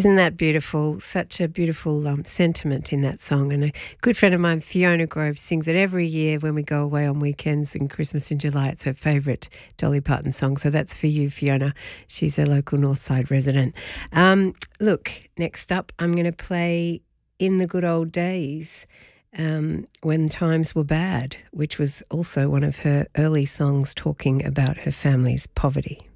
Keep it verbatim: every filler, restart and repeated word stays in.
Isn't that beautiful? Such a beautiful um, sentiment in that song. And a good friend of mine, Fiona Grove, sings it every year when we go away on weekends and Christmas in July. It's her favourite Dolly Parton song. So that's for you, Fiona. She's a local Northside resident. Um, look, next up, I'm going to play In the Good Old Days, um, When Times Were Bad, which was also one of her early songs talking about her family's poverty.